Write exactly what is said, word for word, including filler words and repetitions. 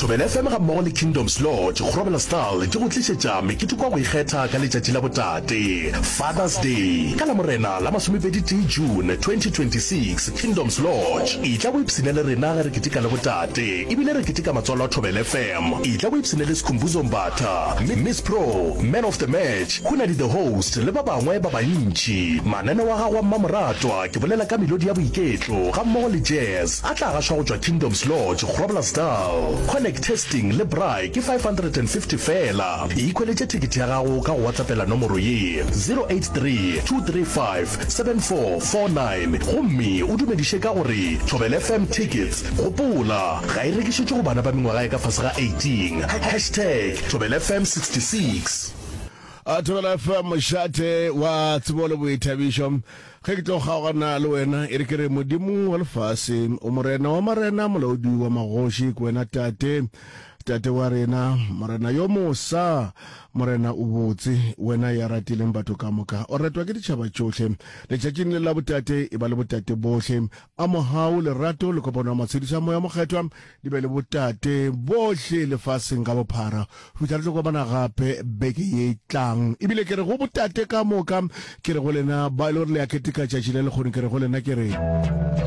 Thobela F M ga mmogo le Kingdom's Lodge go robela style di go tlisetsa mekete kwa go ikgetha ka letšatši la botate Father's Day ka la morena la masomepedi June twenty twenty-six. Kingdom's Lodge e tla go ipsine le rena re ketika la botate ebile re ketika matswalo a Thobela F M e tla go ipsine le Sikhumbuzo Mbatha, Miss Pro, Man of the Match, Khunadi the host le ba bangwe ba bantši. Manane wa gago wa mmamoratwa ke bolela ka melodi ya boiketlo ga mmogo le jazz a tla gašwa go tšwa Kingdom's Lodge go robela style. Connect testing le brai ke five hundred fifty fela. E ikhweletše tikete ya gago ka go whatsappela nomoro ye zero eight three two three five seven four four nine gomme o dumediše ka gore Thobela F M tickets gopola ga e rekišetše go bana ba mengwaga e ka fase ga eighteen. Hashtag Thobela F M sixty-six. a Thobela F M shate wa tsibole boithabišo ge ke tlo kgaogana le wena e re ke re modimo wa lefase o morena wa marena molaodi wa magoši ke wena tate tate wa rena morena yo mosa morena o botse wena ya ratileng batho ka moka o ratwa ke ditšhaba tšohle letšatšing le la botate e ba le botate bohle a mogau lerato le kopano ya matshedišo a moya mokgethwa di be le botate bohle lefaseng ka bophara go tla re tlo kopana gape beke ye tlang ebile ke re go botate ka moka ke re go lena ba ile re le ya ketika tšatši le le kgone ke re go lena ke re